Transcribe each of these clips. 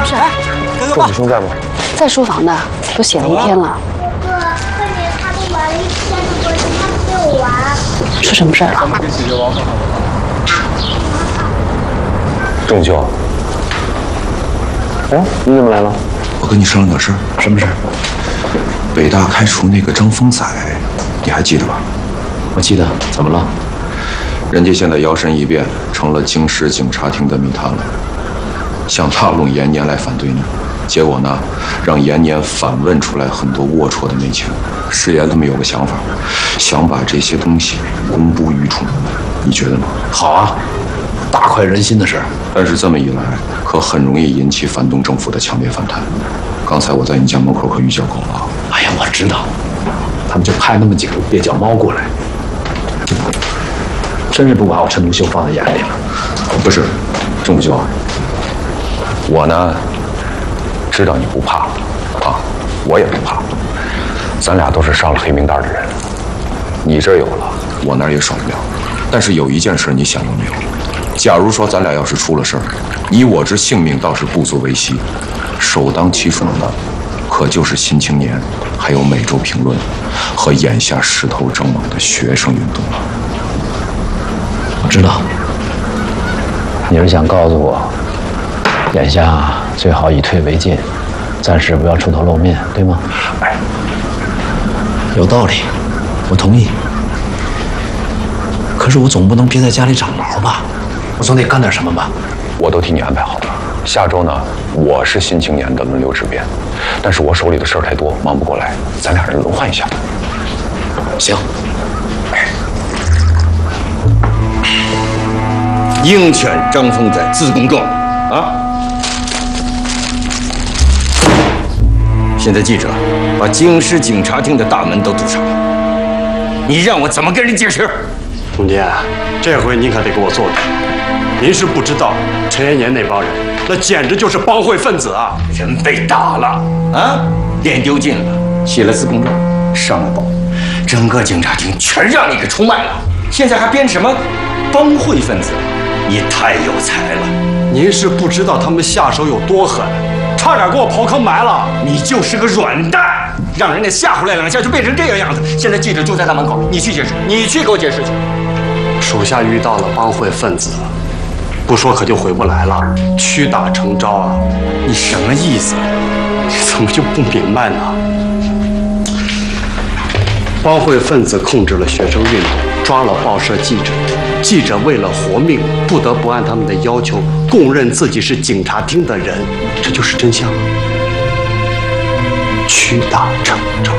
事？ 哥哥， 仲子兄在吗？ 在书房呢，都写了一天了。 哥，外面他们玩了一天的过程，他不陪我玩。 出什么事儿了？ 仲兄，哦，你怎么来了？ 我跟你商量点事儿。 什么事？ 北大开除那个张风仔，你还记得吧？ 我记得。怎么了？ 人家现在摇身一变成了京师警察厅的密探了，想拉拢延年来反对你，结果呢，让延年反问出来很多龌龊的内情。誓言他们有个想法，想把这些东西公布于众，你觉得呢？ 好啊，大快人心的事。 但是这么一来，可很容易引起反动政府的强烈反弹。刚才我在你家门口可遇见过了。 哎呀，我知道，他们就派那么几个蹩脚猫过来，真是不把我陈独秀放在眼里了。 不是，仲兄，我呢知道你不怕啊，我也不怕，咱俩都是上了黑名单的人，你这儿有了，我那儿也少不了。但是有一件事你想过没有？假如说咱俩要是出了事儿，你我之性命倒是不足为惜，首当其冲的可就是《新青年》，还有《每周评论》和眼下势头正猛的学生运动了。 我知道，你是想告诉我，眼下最好以退为进，暂时不要出头露面，对吗？哎，有道理，我同意。可是我总不能憋在家里长毛吧？我总得干点什么吧？ 我都替你安排好了。下周呢，我是《新青年》的轮流执编，但是我手里的事儿太多，忙不过来，咱俩人轮换一下。 行。 鹰犬张风仔自贡状啊！现在记者把京师警察厅的大门都堵上了，你让我怎么跟人解释？ 总监，这回您可得给我做主。您是不知道，陈延年那帮人，那简直就是帮会分子啊！ 人被打了啊，脸丢尽了，写了自贡状，上了报，整个警察厅全让你给出卖了。现在还编什么帮会分子？你太有才了！ 您是不知道他们下手有多狠，差点给我刨坑埋了。 你就是个软蛋，让人家吓唬来两下就变成这个样子。现在记者就在大门口，你去解释，你去给我解释去。 属下遇到了帮会分子，不说可就回不来了，屈打成招啊！ 你什么意思？ 你怎么就不明白呢？帮会分子控制了学生运动，抓了报社记者，记者为了活命，不得不按他们的要求供认自己是警察厅的人，这就是真相。屈打成招。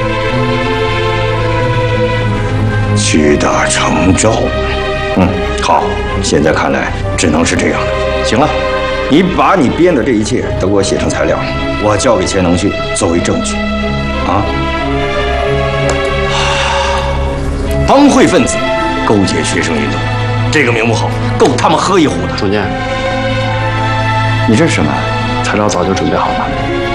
屈打成招。好，现在看来只能是这样的。行了，你把你编的这一切都给我写成材料，我交给钱能旭作为证据。啊！帮会分子勾结学生运动，这个名不好，够他们喝一壶的。 总监， 你这是什么？ 材料早就准备好了。